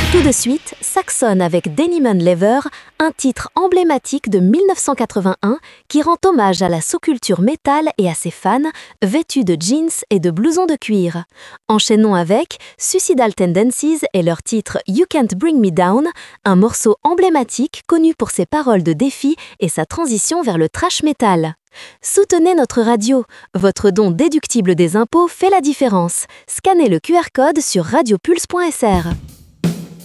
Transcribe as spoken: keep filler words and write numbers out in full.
Tout de suite, Saxon avec Denim Leather, un titre emblématique de mille neuf cent quatre-vingt-un qui rend hommage à la sous-culture métal et à ses fans, vêtus de jeans et de blousons de cuir. Enchaînons avec Suicidal Tendencies et leur titre You Can't Bring Me Down, un morceau emblématique connu pour ses paroles de défi et sa transition vers le thrash metal. Soutenez notre radio. Votre don déductible des impôts fait la différence. Scannez le Q R code sur radiopulse point f r.